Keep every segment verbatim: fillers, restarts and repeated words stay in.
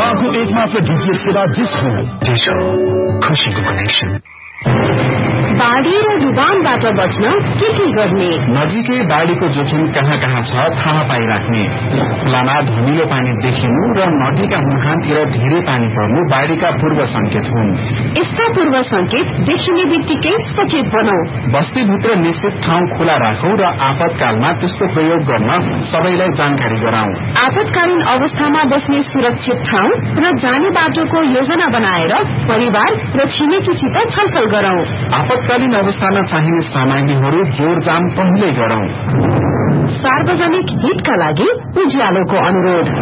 नेपालको एकमात्र डीटीएच सेवा डिश हो। डिश हो खुशीको कनेक्सन। बाढ़ी र डुबानबाट बच्न के के गर्ने? नजिकै बाढ़ीको जोखिम कहाँ कहाँ छ थाहा पाइराख्ने। खोलामा धमिलो पानी देखिनु र नदीका मुहानतिर धेरै पानी पर्नु बाढ़ीका पूर्व संकेत हुन्। यस्ता पूर्व संकेत देखिने बित्तिकै सचेत बनौ। बस्तीभित्र निश्चित ठाउँ खुला राखौं र आपतकालमा त्यसको प्रयोग गर्न सबैलाई जानकारी गराउँ। आपतकालीन अवस्थामा बस्ने सुरक्षित ठाउँ र जाने बाटोको योजना बनाएर परिवार र छिमेकीसित छलफल गरौं। आपतकालीन अवस्थामा चाहिने सामग्रीहरू जोडजाम पहिल्यै गरौं। सार्वजनिक हितका लागि उज्यालोको अनुरोध।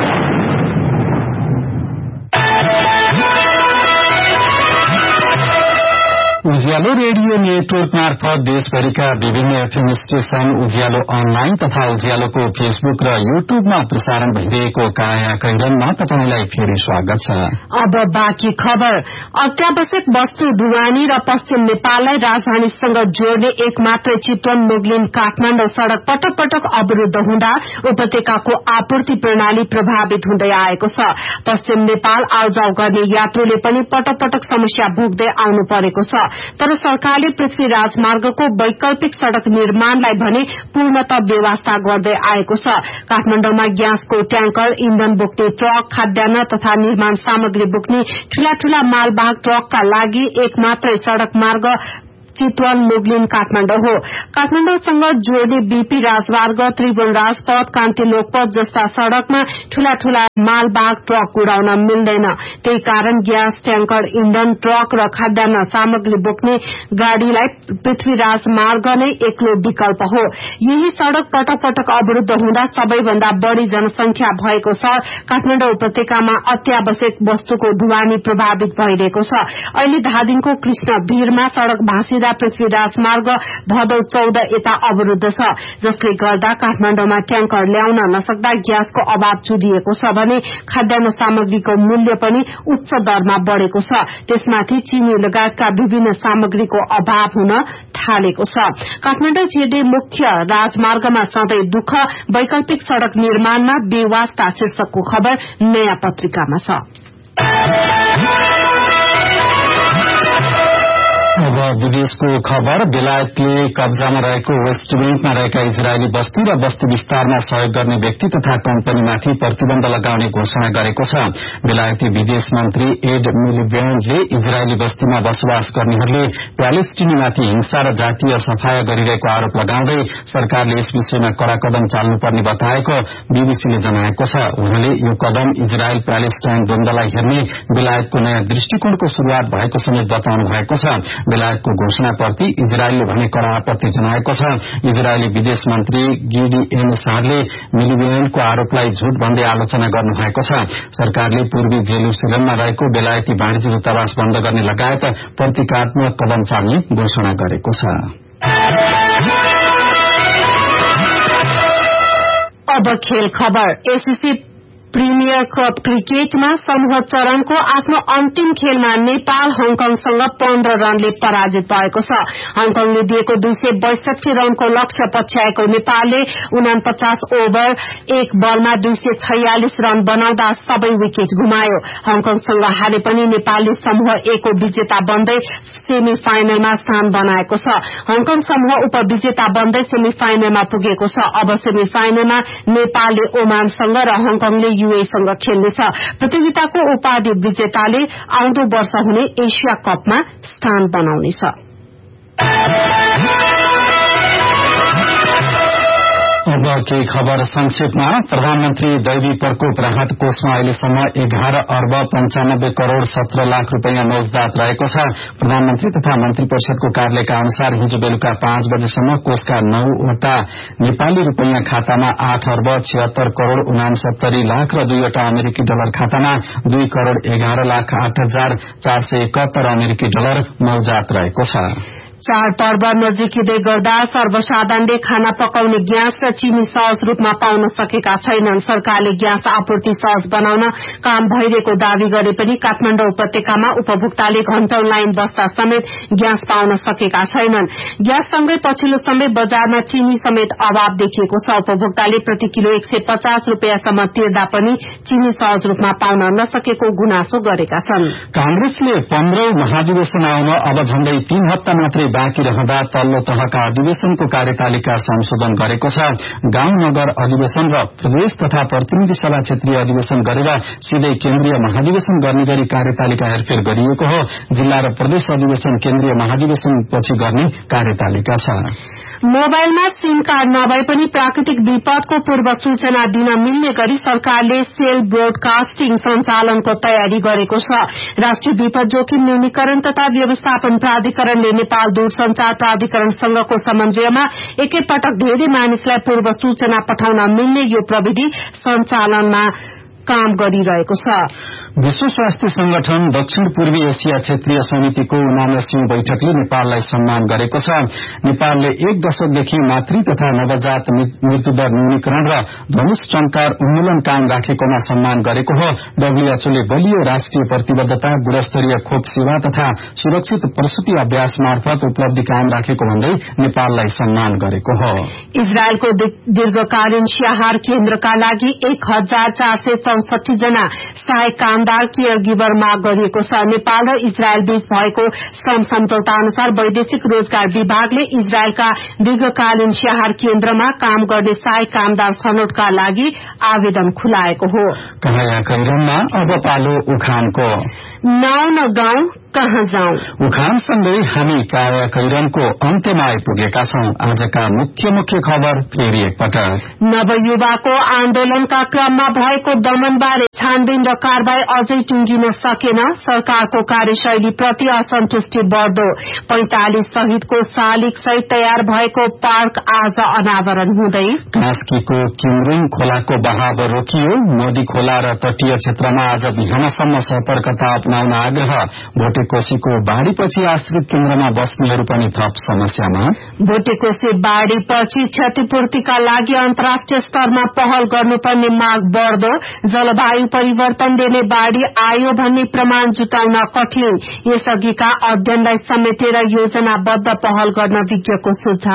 उज्यालो रेडियो नेटवर्क मार्फत देशभरिका विभिन्न एफएम स्टेशन, उज्यालो अनलाइन तथा उज्यालोको फेसबुक र युट्युबमा प्रसारण भइरहेको काया कैरनमा तपाईलाई फेरि स्वागत छ। अब बाँकी खबर। अत्यावश्यक वस्तु ढुवानी र पश्चिम नेपाललाई राजधानीसँग जोड्ने एक मात्र चितवन मुगलिन काठमाडौँ सड़क पटक पटक अवरूद्ध हुँदा उपत्यकाको आपूर्ति प्रणाली प्रभावित हुँदै आएको छ। पश्चिम नेपाल आउजाउ गर्ने यात्रुले पनि पटक पटक समस्या भोग्दै आउनु परेको छ। तर सरकारले पृथ्वी राजमार्गको वैकल्पिक सड़क निर्माणलाई भने पूर्णतः व्यवस्था गर्दै आएको छ। काठमाडौँमा ग्यासको ट्याङ्कर, इन्धन बोक्ने ट्रक, खाद्यान्न तथा निर्माण सामग्री बोक्ने ठूला ठूला मालवाहक ट्रकका लागि एक मात्रै सड़क मार्ग चितवन मुगलिन काठमाडौँ हो। काठमाडौँसँग जोड्ने बीपी राजमार्ग, त्रिभुवन राजपथ, कान्ति लोकपथ जस्ता सड़कमा ठूला ठूला मालवाहक ट्रक उडाउन मिल्दैन। त्यही कारण ग्यास ट्याङ्कर, इन्धन ट्रक र खाद्यान्न सामग्री बोक्ने गाड़ीलाई पृथ्वी राजमार्ग नै एक्लो विकल्प हो। यही सड़क पटक पटक अवरूद्ध हुँदा सबैभन्दा बढ़ी जनसंख्या भएको शहर काठमाडौँ उपत्यकामा अत्यावश्यक वस्तुको ढुवानी प्रभावित भइरहेको छ। अहिले धादिङको कृष्ण भीरमा सड़क भाँसी पृथ्वी राजमार्ग भदौ चौध यता अवरूद्ध छ, जसले गर्दा काठमाडौँमा ट्याङ्कर ल्याउन नसक्दा ग्यासको अभाव चुरिएको छ भने खाद्यान्न सामग्रीको मूल्य पनि उच्च दरमा बढ़ेको छ। त्यसमाथि चिनी लगायतका विभिन्न सामग्रीको अभाव हुन थालेको छ। काठमाडौँ छिर्ने मुख्य राजमार्गमा सधैँ दुःख, वैकल्पिक सड़क निर्माणमा बेवास्ता शीर्षकको खबर नयाँ पत्रिकामा छ। अब विदेशको खबर। बेलायतले कब्जामा रहेको वेस्ट बैंकमा रहेका इजरायली बस्ती र बस्ती विस्तारमा सहयोग गर्ने व्यक्ति तथा कम्पनीमाथि प्रतिबन्ध लगाउने घोषणा गरेको छ। बेलायती विदेश मन्त्री एड मिलिब्यान्डले इजरायली बस्तीमा बसोबास गर्नेहरूले प्यालेस्टिनीमाथि हिंसा र जातीय सफाया गरिरहेको आरोप लगाउँदै सरकारले यस विषयमा कड़ा कदम चाल्नुपर्ने बताएको बीबीसीले जनाएको छ। उहाँले यो कदम इजरायल प्यालेस्टाइन द्वन्द्वलाई हेर्ने बेलायतको नयाँ दृष्टिकोणको शुरूआत भएको समेत बताउनु भएको छ। बेलायतको घोषणाप्रति इजरायलले भने कड़ा आपत्ति जनाएको छ। इजरायली विदेश मन्त्री गिडिएन सारले मिलिब्यान्डको आरोपलाई झूट भन्दै आलोचना गर्नुभएको छ। सरकारले पूर्वी जेरुसलेममा रहेको बेलायती वाणिज्य दूतावास बन्द गर्ने लगायत प्रतीकात्मक कदम चाल्ने घोषणा गरेको छ। अब खेल खबर। एसीसी प्रिमियर कप क्रिकेटमा समूह चरणको आफ्नो अन्तिम खेलमा नेपाल हङकङसँग पन्ध्र रनले पराजित भएको छ। हङकङले दिएको दुई सय बैसठी रनको लक्ष्य पछ्याएको नेपालले उनापचास ओभर एक बलमा दुई सय छयालिस रन बनाउँदा सबै विकेट गुमायो। हङकङसँग हारे पनि नेपालले समूह ए को विजेता बन्दै सेमी फाइनलमा स्थान बनाएको छ। हङकङ समूह उपविजेता बन्दै सेमी फाइनलमा पुगेको छ। अब सेमी फाइनलमा नेपालले ओमानसँग र हङकङले यूएसँग खेल्नेछ। प्रतियोगिताको उपाधि विजेताले आउँदो वर्ष हुने एशिया कपमा स्थान बनाउनेछ। अब केही खबर संक्षेपमा। प्रधानमन्त्री दैवी प्रकोप राहत कोषमा अहिलेसम्म एघार अर्ब पञ्चानब्बे करोड़ सत्र लाख रूपियाँ मौजदात रहेको छ। प्रधानमन्त्री तथा मन्त्री परिषदको कार्यालयका अनुसार हिजो बेलुका पाँच बजेसम्म कोषका नौवटा नेपाली रूपियाँ खातामा आठ अर्ब छिहत्तर करोड़ उनासत्तरी लाख र दुईवटा अमेरिकी डलर खातामा दुई करोड़ एघार लाख आठ हजार चार सय एकहत्तर अमेरिकी डलर मौजदात रहेको छ। चाडपर्व नजिकिँदै गर्दा सर्वसाधारणले खाना पकाउने ग्यास र चिनी सहज रूपमा पाउन सकेका छैनन्। सरकारले ग्यास आपूर्ति सहज बनाउन काम भइरहेको दावी गरे पनि काठमाडौँ उपत्यकामा उपभोक्ताले घण्टौं लाइन बस्दा समेत ग्यास पाउन सकेका छैनन्। ग्याससँगै पछिल्लो समय बजारमा चिनी समेत अभाव देखिएको छ। उपभोक्ताले प्रति किलो एक सय पचास रूपियाँसम्म तिर्दा पनि चिनी सहज रूपमा पाउन नसकेको गुनासो गरेका छन्। कांग्रेसले पन्ध्रौं महाधिवेशन आउन अब झण्डै तीन हप्ता मात्रै बाँकी रहँदा तल्लो तहका अधिवेशनको कार्यतालिका संशोधन गरेको छ। गाउँ नगर अधिवेशन र प्रदेश तथा प्रतिनिधि सभा क्षेत्रीय अधिवेशन गरेर सीधै केन्द्रीय महाधिवेशन गर्ने गरी कार्यतालिका हेरफेर गरिएको हो। जिल्ला र प्रदेश अधिवेशन केन्द्रीय महाधिवेशन पछि गर्ने कार्यतालिका छ। मोबाइलमा सिम कार्ड नभए पनि प्राकृतिक विपदको पूर्व सूचना दिन मिल्ने गरी सरकारले सेल ब्रोडकास्टिङ सञ्चालनको तयारी गरेको छ। राष्ट्रिय विपद जोखिम न्यूनीकरण तथा व्यवस्थापन प्राधिकरणले नेपाल दूरसंचार प्राधिकरणसँगको समन्वयमा एकैपटक धेरै मानिसलाई पूर्व सूचना पठाउन मिल्ने यो प्रविधि सञ्चालनमा काम गरिरहेको छ। विश्व स्वास्थ्य संगठन दक्षिण पूर्वी एशिया क्षेत्रीय समितिको उनासीौं बैठकले नेपाललाई सम्मान गरेको छ। नेपालले एक दशकदेखि मातृ तथा नवजात मृत्युदर न्यूनीकरण र धनुष टंकार उन्मूलन कायम राखेकोमा सम्मान गरेको हो। डब्ल्यूएचओले बलियो राष्ट्रिय प्रतिबद्धता, गुणस्तरीय खोप सेवा तथा सुरक्षित प्रसूति अभ्यास मार्फत उपलब्धि कायम राखेको भन्दै नेपाललाई सम्मान गरेको हो। इजरायलको दीर्घकालीन स्याहार केन्द्रका लागि एक हजार चार सय चौसठी जना सहायक कामदार केयर गिभर माग गरिएको छ। नेपाल र इजरायल बीच भएको श्रम सम्झौता अनुसार वैदेशिक रोजगार विभागले इजरायलका दीर्घकालीन स्याहार केन्द्रमा काम गर्ने सहायक कामदार छनौटका लागि आवेदन खुलाएको हो। कहाँ अब पालो उखानको नाउँ न गाउँ कहाँ जाउँ। उखानसँगै हामी काया कैरनको अन्त्यमा आइपुगेका छौं। आजका मुख्य मुख्य खबर फेरि एकपटक। नवयुवाको आन्दोलनका क्रममा भएको दमनबारे छानबिन र कारवाही अझै टुंगिन सकेन। सरकारको कार्यशैली प्रति असन्तुष्टि बढ्दो। पैंतालिस शहीदको शालिग सहित तयार भएको पार्क आज अनावरण हुँदै। कास्कीको किमरुङ खोलाको बहाव रोकियो। नदी खोला र तटीय क्षेत्रमा आज बिहानसम्म सतर्कता अपनाउन आग्रह। भोटेकोशीको बाढ़ीपछि आश्रित केन्द्रमा बस्नेहरू पनि थप समस्यामा। भोटेकोशी बाढ़ीपछि क्षतिपूर्तिका लागि अन्तर्राष्ट्रिय स्तरमा पहल गर्नुपर्ने माग बढ्दो। जलवायु परिवर्तनले नै बाढ़ी आयो भन्ने प्रमाण जुटाउन कठिन। यसअघिका अध्ययनलाई समेटेर योजनाबद्ध पहल गर्न विज्ञको सुझाव।